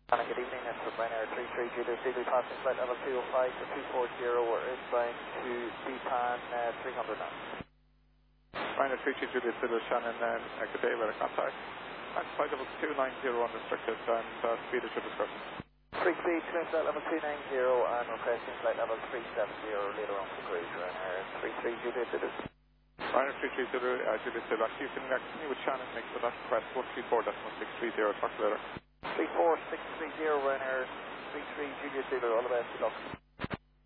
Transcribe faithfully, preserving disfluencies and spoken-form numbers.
Anna, good evening. It's the Ryanair three three Juliet Zulu passing flight level two oh five to two four zero. We're inbound to Deepan uh, three hundred now. Ryanair three three Juliet Zulu Shannon, uh, good day, weather contact. And flight level two nine zero unrestricted and uh, speed is your discretion. Free speed, clearance flight level two nine zero and requesting flight level three seven zero later on for cruise. Ryanair three three Juliet Zulu. Ryanair three three Zulu, uh, Juliet Zulu. Actually, you can uh, continue with Shannon next to that request one three four six three zero. Talk to you later. three four six three zero Ryanair three three Juliet Zulu. All the best. Good luck.